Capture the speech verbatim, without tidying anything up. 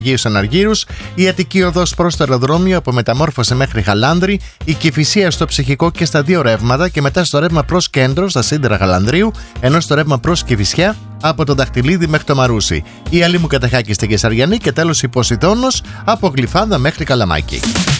Αγίους Αναργύρους, η Αττική Οδός προς το αεροδρόμιο από Μεταμόρφωση μέχρι Χαλάνδρη, η Κηφισία στο Ψυχικό και στα δύο ρεύματα και μετά στο ρεύμα προς Κέντρο στα Σίδερα Χαλανδρίου, ενώ στο ρεύμα προς Κηφισιά από το Δαχτυλίδι μέχρι το Μαρούσι. Η Αλήμου Κατεχάκη στην Κεσαριανή και τέλος η Ποσειδώνος από Γλυφάδα μέχρι Καλαμάκι.